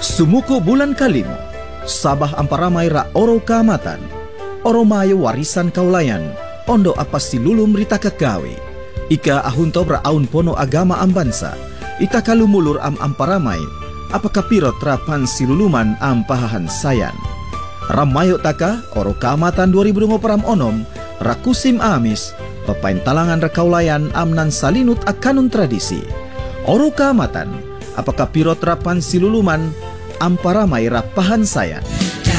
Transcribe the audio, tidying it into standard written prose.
Sumuko bulan kalimo, sabah amparamay ra oro kaamatan, oro mayo warisan kaulayan, ondo apa silulum rita kagawe. Ika ahunto ra aun pono agama ambansa, ita kalumulur amparamay, apakah pirot rapan siluluman pahahan sayan. Ramayo taka oro kaamatan 2020 onom, rakusim amis, papain talangan rakaulayan amnan salinut akanun tradisi. Oro kaamatan, apakah pirot rapan siluluman amparamay rapahan sayan.